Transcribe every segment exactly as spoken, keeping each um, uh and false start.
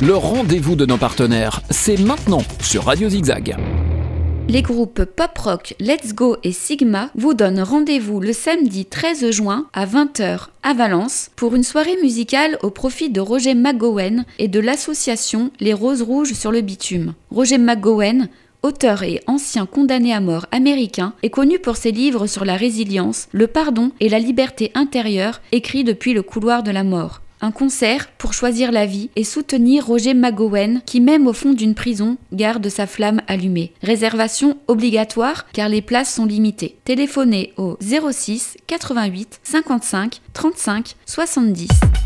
Le rendez-vous de nos partenaires, c'est maintenant sur Radio Zigzag. Les groupes pop-rock Let's Go et Sigma vous donnent rendez-vous le samedi treize juin à vingt heures à Valence pour une soirée musicale au profit de Roger McGowan et de l'association Les Roses Rouges sur le bitume. Roger McGowan, auteur et ancien condamné à mort américain, est connu pour ses livres sur la résilience, le pardon et la liberté intérieure écrits depuis le couloir de la mort. Un concert pour choisir la vie et soutenir Roger McGowan qui, même au fond d'une prison, garde sa flamme allumée. Réservation obligatoire car les places sont limitées. Téléphonez au zéro six quatre-vingt-huit cinquante-cinq trente-cinq soixante-dix.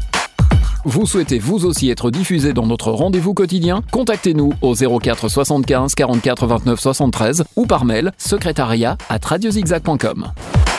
Vous souhaitez vous aussi être diffusé dans notre rendez-vous quotidien ? Contactez-nous au zéro quatre soixante-quinze quarante-quatre vingt-neuf soixante-treize ou par mail secrétariat arobase radiozigzag point com.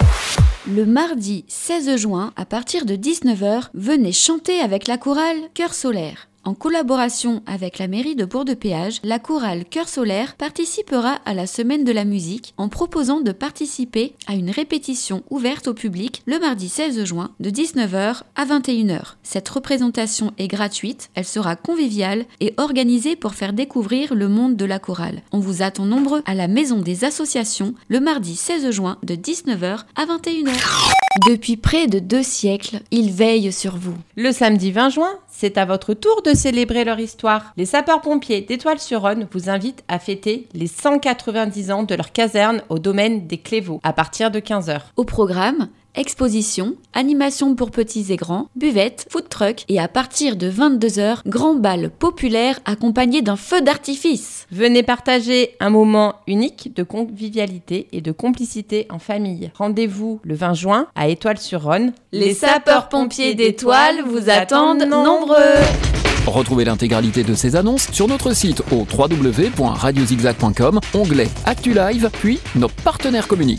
Le mardi seize juin, à partir de dix-neuf heures, venez chanter avec la chorale Cœur Solaire. En collaboration avec la mairie de Bourg-de-Péage, la chorale Cœur Solaire participera à la Semaine de la musique en proposant de participer à une répétition ouverte au public le mardi seize juin de dix-neuf heures à vingt et une heures. Cette représentation est gratuite, elle sera conviviale et organisée pour faire découvrir le monde de la chorale. On vous attend nombreux à la Maison des Associations le mardi seize juin de dix-neuf heures à vingt et une heures. Depuis près de deux siècles, ils veillent sur vous. Le samedi vingt juin, c'est à votre tour de célébrer leur histoire. Les sapeurs-pompiers d'Étoile-sur-Rhône vous invitent à fêter les cent quatre-vingt-dix ans de leur caserne au domaine des Clévaux à partir de quinze heures. Au programme, exposition, animation pour petits et grands, buvette, food truck et à partir de vingt-deux heures, grand bal populaire accompagné d'un feu d'artifice. Venez partager un moment unique de convivialité et de complicité en famille. Rendez-vous le vingt juin à Étoile-sur-Rhône. Les sapeurs-pompiers d'Étoile vous attendent nombreux. Retrouvez l'intégralité de ces annonces sur notre site au w w w point radiozigzag point com, onglet Actu Live, puis nos partenaires communiquent.